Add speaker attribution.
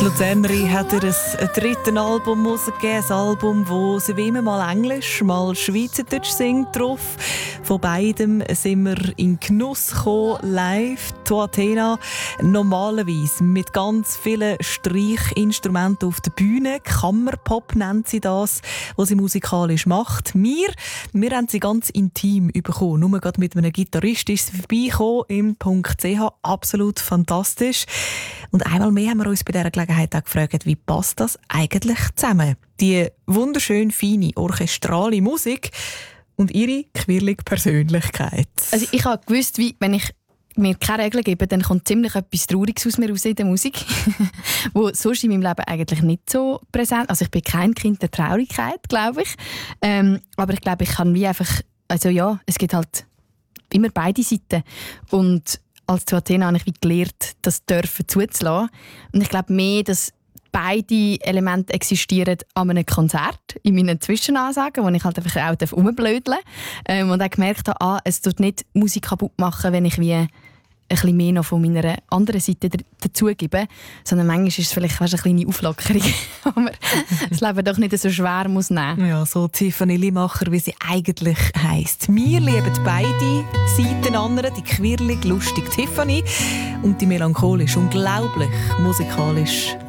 Speaker 1: Luzernerin hat ihr ein drittes Album rausgegeben, ein Album, wo sie wie immer mal Englisch, mal Schweizerdeutsch singt drauf. Von beidem sind wir in Genuss gekommen, live. Athena normalerweise mit ganz vielen Streichinstrumenten auf der Bühne. Kammerpop nennt sie das, was sie musikalisch macht. Wir haben sie ganz intim bekommen. Nur gerade mit einem Gitarrist ist sie vorbeigekommen im .ch. Absolut fantastisch. Und einmal mehr haben wir uns bei dieser Gelegenheit auch gefragt, wie passt das eigentlich zusammen? Die wunderschön feine orchestrale Musik und ihre quirlige Persönlichkeit.
Speaker 2: Also ich habe gewusst, wenn ich mir keine Regeln gebe, dann kommt ziemlich etwas Trauriges aus mir raus in der Musik, wo sonst in meinem Leben eigentlich nicht so präsent. Also ich bin kein Kind der Traurigkeit, glaube ich. Aber ich glaube, ich kann wie einfach, also ja, es gibt halt immer beide Seiten. Und als zu Athena habe ich wie gelernt, das Dürfen zuzulassen. Und ich glaube mehr, dass beide Elemente existieren an einem Konzert, in meinen Zwischenansagen, wo ich halt einfach auch rumblödeln darf. Und auch gemerkt habe, es tut nicht Musik kaputt machen, wenn ich wie ein bisschen mehr noch von meiner anderen Seite dazugebe. Sondern manchmal ist es vielleicht fast eine kleine Auflockerung, wo man das Leben doch nicht so schwer muss nehmen.
Speaker 1: Ja, so Tiffany Limacher, wie sie eigentlich heisst. Wir lieben beide Seiten anderen, die quirlig, lustig Tiffany und die melancholisch, unglaublich musikalisch